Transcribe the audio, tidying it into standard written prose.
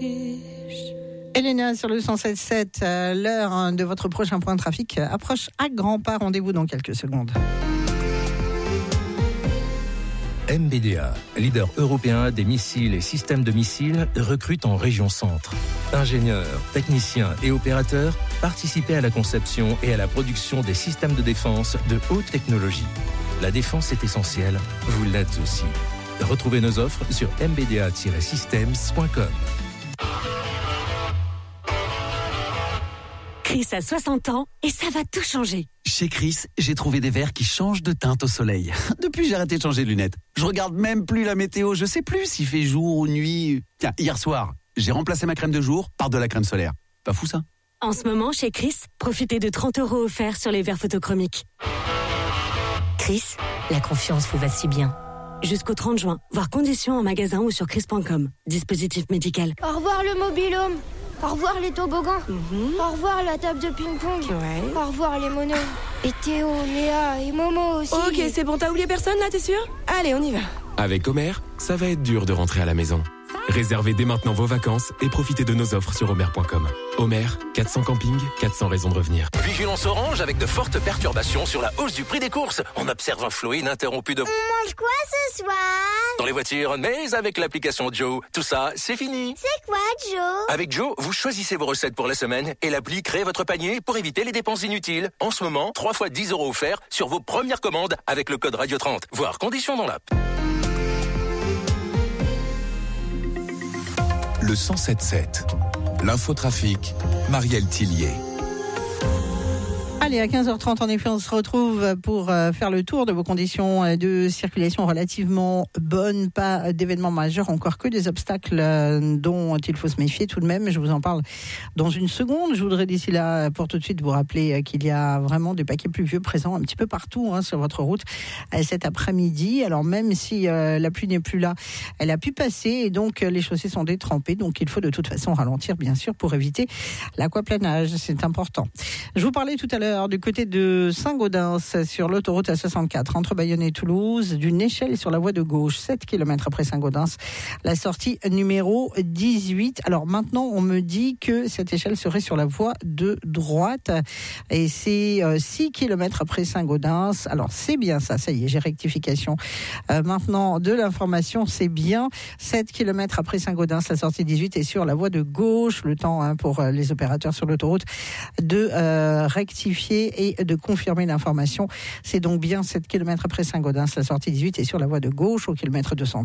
Elena sur le 107.7, l'heure de votre prochain point de trafic approche à grands pas. Rendez-vous dans quelques secondes. MBDA, leader européen des missiles et systèmes de missiles, recrute en région centre. Ingénieurs, techniciens et opérateurs, participez à la conception et à la production des systèmes de défense de haute technologie. La défense est essentielle, vous l'êtes aussi. Retrouvez nos offres sur mbda-systems.com. Chris a 60 ans et ça va tout changer. Chez Chris, j'ai trouvé des verres qui changent de teinte au soleil. Depuis, j'ai arrêté de changer de lunettes. Je regarde même plus la météo. Je sais plus s'il fait jour ou nuit. Tiens, hier soir, j'ai remplacé ma crème de jour par de la crème solaire. Pas fou ça ? En ce moment, chez Chris, profitez de 30 € offerts sur les verres photochromiques. Chris, la confiance vous va si bien. Jusqu'au 30 juin, voir conditions en magasin ou sur chris.com. Dispositif médical. Au revoir le mobil-home. Au revoir les toboggans. Au revoir la table de ping-pong. Ouais. Au revoir les monos. Et Théo, Léa et Momo aussi. Ok, c'est bon, t'as oublié personne là, t'es sûr ? Allez, on y va. Avec Homer, ça va être dur de rentrer à la maison. Réservez dès maintenant vos vacances et profitez de nos offres sur homer.com. Homer, 400 campings, 400 raisons de revenir. Vigilance orange avec de fortes perturbations sur la hausse du prix des courses. On observe un flot ininterrompu de... On mange quoi ce soir ? Dans les voitures, mais avec l'application Joe. Tout ça, c'est fini. C'est quoi, Joe ? Avec Joe, vous choisissez vos recettes pour la semaine et l'appli crée votre panier pour éviter les dépenses inutiles. En ce moment, 3 fois 10 € offerts sur vos premières commandes avec le code Radio 30. Voir conditions dans l'app. Le 107.7. L'infotrafic, Marielle Tillier. Allez, à 15h30, en effet, on se retrouve pour faire le tour de vos conditions de circulation relativement bonnes. Pas d'événements majeurs, encore que des obstacles dont il faut se méfier tout de même. Je vous en parle dans une seconde. Je voudrais d'ici là, pour tout de suite, vous rappeler qu'il y a vraiment des paquets pluvieux présents un petit peu partout sur votre route cet après-midi. Alors même si la pluie n'est plus là, elle a pu passer et donc les chaussées sont détrempées. Donc il faut de toute façon ralentir, bien sûr, pour éviter l'aquaplanage. C'est important. Je vous parlais tout à l'heure du côté de Saint-Gaudens sur l'autoroute A64 entre Bayonne et Toulouse, d'une échelle sur la voie de gauche, 7 km après Saint-Gaudens, la sortie numéro 18. Alors maintenant, on me dit que cette échelle serait sur la voie de droite et c'est 6 km après Saint-Gaudens. Alors c'est bien ça y est, j'ai rectification. Maintenant, de l'information, c'est bien 7 km après Saint-Gaudens, la sortie 18 est sur la voie de gauche. Le temps pour les opérateurs sur l'autoroute de rectifier et de confirmer l'information. C'est donc bien 7 km après Saint-Gaudens, la sortie 18 est sur la voie de gauche au kilomètre 200.